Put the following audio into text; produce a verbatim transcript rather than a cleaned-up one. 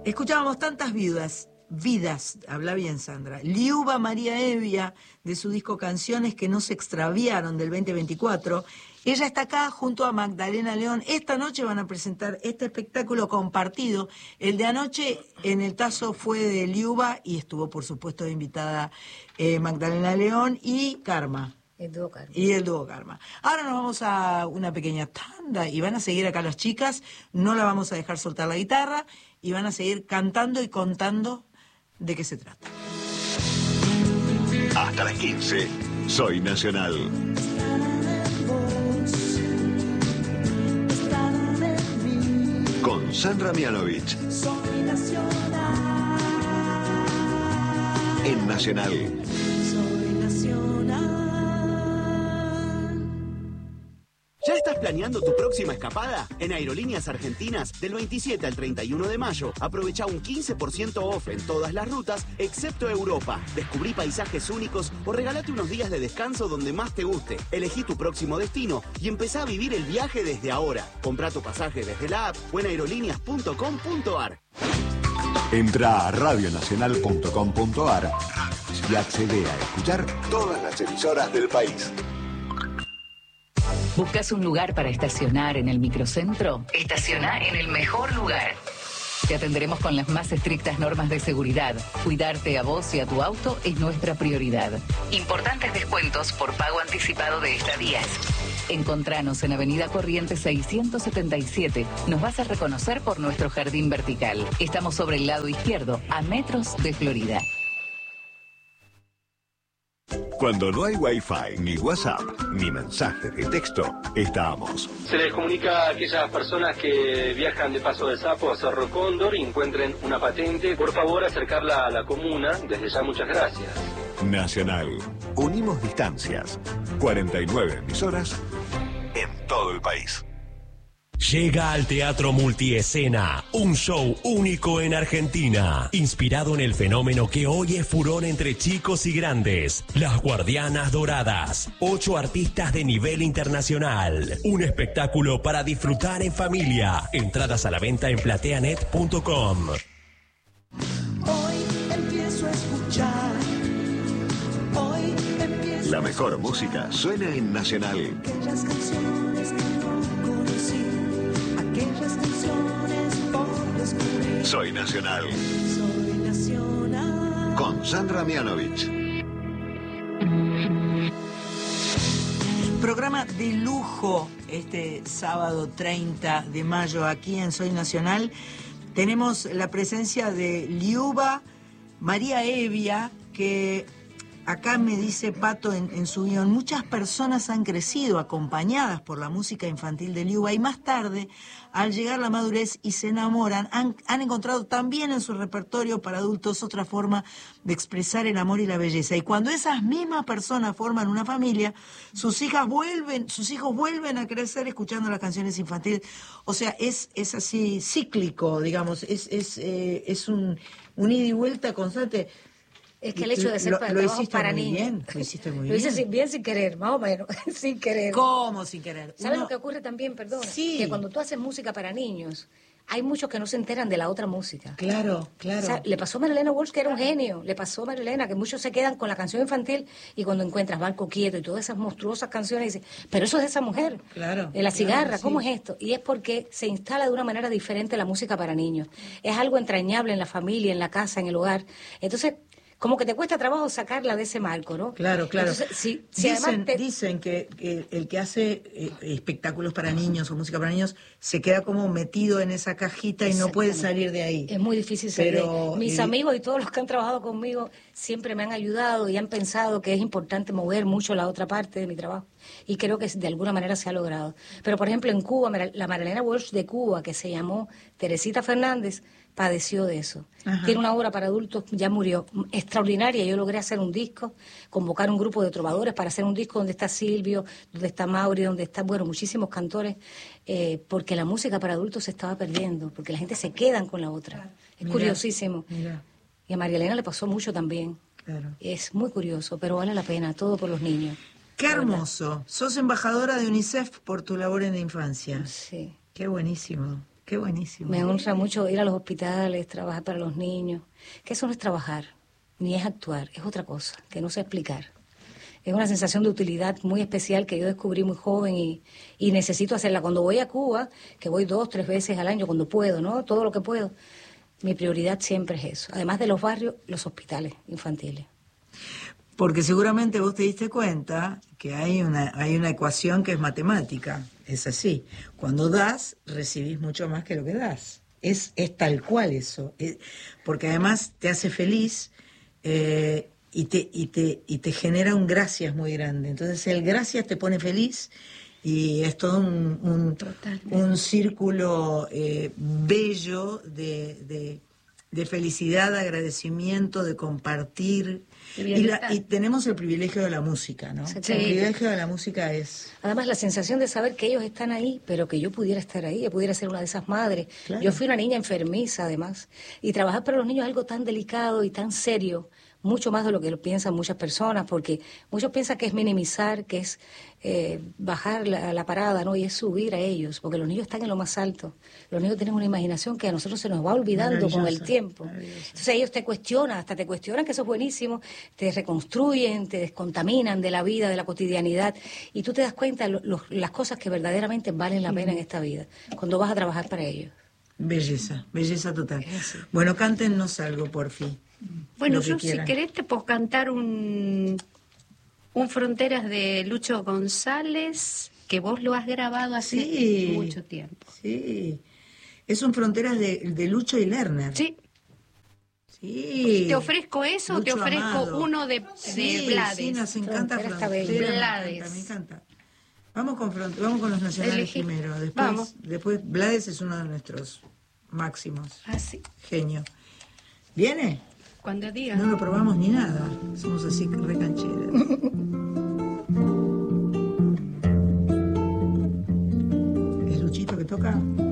Escuchábamos tantas viudas, vidas, habla bien Sandra. Liuba María Evia, de su disco Canciones que no se extraviaron del veinte veinticuatro. Ella está acá junto a Magdalena León. Esta noche van a presentar este espectáculo compartido. El de anoche en el Tazo fue de Liuba y estuvo, por supuesto, de invitada eh, Magdalena León y Karma. El dúo Karma. Y el dúo Karma. Ahora nos vamos a una pequeña tanda y van a seguir acá las chicas. No la vamos a dejar soltar la guitarra y van a seguir cantando y contando de qué se trata. Hasta las quince, Soy Nacional. Con Sandra Mianovich. Soy nacional. En Nacional. Soy nacional. ¿Ya estás planeando tu próxima escapada? En Aerolíneas Argentinas, del veintisiete al treinta y uno de mayo, aprovecha un quince por ciento off en todas las rutas, excepto Europa. Descubrí paisajes únicos o regalate unos días de descanso donde más te guste. Elegí tu próximo destino y empezá a vivir el viaje desde ahora. Comprá tu pasaje desde la app o en aerolíneas punto com punto ar. Entra a radio nacional punto com punto ar y accede a escuchar todas las emisoras del país. ¿Buscas un lugar para estacionar en el microcentro? Estaciona en el mejor lugar. Te atenderemos con las más estrictas normas de seguridad. Cuidarte a vos y a tu auto es nuestra prioridad. Importantes descuentos por pago anticipado de estadías. Encontranos en Avenida Corrientes seiscientos setenta y siete. Nos vas a reconocer por nuestro jardín vertical. Estamos sobre el lado izquierdo, a metros de Florida. Cuando no hay Wi-Fi, ni WhatsApp, ni mensajes de texto, estamos. Se les comunica a aquellas personas que viajan de Paso de Sapo a Cerro Cóndor y encuentren una patente. Por favor, acercarla a la comuna. Desde ya, muchas gracias. Nacional. Unimos distancias. cuarenta y nueve emisoras en todo el país. Llega al Teatro Multiescena, un show único en Argentina, inspirado en el fenómeno que hoy es furor entre chicos y grandes, Las Guardianas Doradas, ocho artistas de nivel internacional, un espectáculo para disfrutar en familia, entradas a la venta en plateanet punto com. Hoy empiezo a escuchar. Hoy empiezo La mejor música suena en Nacional. aquellas canciones que no conocí, aquellas canciones por descubrir. Soy Nacional. Soy nacional. Con Sandra Mianovich. Programa de lujo este sábado treinta de mayo aquí en Soy Nacional. Tenemos la presencia de Liuba María Evia, que acá me dice Pato en, en su guión, muchas personas han crecido acompañadas por la música infantil de Liuba y más tarde, al llegar la madurez y se enamoran, han, han encontrado también en su repertorio para adultos otra forma de expresar el amor y la belleza. Y cuando esas mismas personas forman una familia, sus hijas vuelven, sus hijos vuelven a crecer escuchando las canciones infantiles. O sea, es, es así cíclico, digamos, es, es, eh, es un, un ida y vuelta constante. Es que el hecho de ser lo, para, lo trabajo hiciste para muy niños. bien, lo hiciste muy Lo hice bien. sin- bien sin querer, más o menos, sin querer. ¿Cómo sin querer? ¿Sabes Uno- lo que ocurre también, perdón? Sí. Que cuando tú haces música para niños, hay muchos que no se enteran de la otra música. Claro, claro. O sea, le pasó a Marilena Walsh, que era un genio. Le pasó a Marilena, que muchos se quedan con la canción infantil y cuando encuentras Banco Quieto y todas esas monstruosas canciones, dicen, pero eso es de esa mujer. Claro, De la cigarra, claro, ¿cómo sí. es esto? Y es porque se instala de una manera diferente la música para niños. Es algo entrañable en la familia, en la casa, en el hogar. Entonces, como que te cuesta trabajo sacarla de ese marco, ¿no? Claro, claro. Entonces, si, si dicen además te- dicen que, que el que hace eh, espectáculos para niños o música para niños se queda como metido en esa cajita y no puede Exactamente. salir de ahí. Es muy difícil salir. Pero, Mis eh, amigos y todos los que han trabajado conmigo siempre me han ayudado y han pensado que es importante mover mucho la otra parte de mi trabajo. Y creo que de alguna manera se ha logrado. Pero, por ejemplo, en Cuba, Mar- la Marilena Walsh de Cuba, que se llamó Teresita Fernández, padeció de eso. Ajá. Tiene una obra para adultos, ya murió, extraordinaria. Yo logré hacer un disco, convocar un grupo de trovadores para hacer un disco donde está Silvio, donde está Mauri, donde está, bueno, muchísimos cantores, eh, porque la música para adultos se estaba perdiendo, porque la gente se quedan con la otra. Es Mira, curiosísimo. mira. Y a María Elena le pasó mucho también. Claro. Es muy curioso, pero vale la pena, todo por los niños. Qué hermoso. Sos embajadora de UNICEF por tu labor en la infancia. Sí. Qué buenísimo. Qué buenísimo. Me honra mucho ir a los hospitales, trabajar para los niños. Que eso no es trabajar, ni es actuar, es otra cosa, que no sé explicar. Es una sensación de utilidad muy especial que yo descubrí muy joven y, y necesito hacerla. Cuando voy a Cuba, que voy dos, tres veces al año, cuando puedo, ¿no? Todo lo que puedo. Mi prioridad siempre es eso. Además de los barrios, los hospitales infantiles. Porque seguramente vos te diste cuenta que hay una, hay una ecuación que es matemática. Es así. Cuando das, recibís mucho más que lo que das. Es, es tal cual eso. Es, porque además te hace feliz eh, y, te, y, te, y te genera un gracias muy grande. Entonces el gracias te pone feliz y es todo un, un, un círculo eh, bello de, de, de felicidad, de agradecimiento, de compartir. Y, la, y tenemos el privilegio de la música, ¿no? Sí. El privilegio de la música es... Además, la sensación de saber que ellos están ahí, pero que yo pudiera estar ahí, yo pudiera ser una de esas madres. Claro. Yo fui una niña enfermiza, además. Y trabajar para los niños es algo tan delicado y tan serio, mucho más de lo que lo piensan muchas personas, porque muchos piensan que es minimizar, que es eh, bajar la, la parada, ¿no? Y es subir a ellos, porque los niños están en lo más alto. Los niños tienen una imaginación que a nosotros se nos va olvidando con el tiempo. Entonces ellos te cuestionan, hasta te cuestionan que eso es buenísimo, te reconstruyen, te descontaminan de la vida, de la cotidianidad, y tú te das cuenta de lo, lo, las cosas que verdaderamente valen la pena en esta vida, cuando vas a trabajar para ellos. Belleza, belleza total. Bueno, cántennos algo, por fin. Bueno, yo quieran. Si querés te puedo cantar un, un Fronteras de Lucho González, que vos lo has grabado hace sí, mucho tiempo. Sí, es un Fronteras de, de Lucho y Lerner. Sí. Sí. ¿Te ofrezco eso o te ofrezco amado. uno de, sí, de Blades? Sí, nos encanta Fronteras. Blades. Me encanta. Vamos con, vamos con los nacionales Elegí. primero. Después, vamos. después Blades es uno de nuestros máximos. Ah, sí. Genio. ¿Viene? Cuando digas. No lo probamos ni nada. Somos así recancheras. ¿Es Luchito que toca?